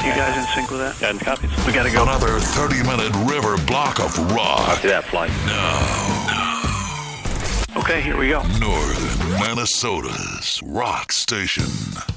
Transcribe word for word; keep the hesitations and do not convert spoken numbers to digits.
You guys in sync with that? Got any copies? We gotta go. Another thirty-minute river block of rock. Copy that flight. Now, Okay, here we go. Northern Minnesota's rock station.